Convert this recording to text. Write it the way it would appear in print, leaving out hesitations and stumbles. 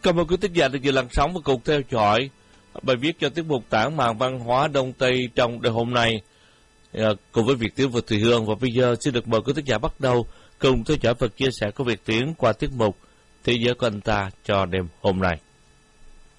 Cảm ơn quý thính giả đã dự làn sóng và cùng theo dõi bài viết cho tiết mục Tản màn văn hóa Đông Tây trong đêm hôm nay cùng với Việt Tiến và Thùy Hương. Và bây giờ xin được mời quý thính giả bắt đầu cùng theo dõi và chia sẻ của Việt Tiến qua tiết mục Thế giới của anh ta cho đêm hôm nay.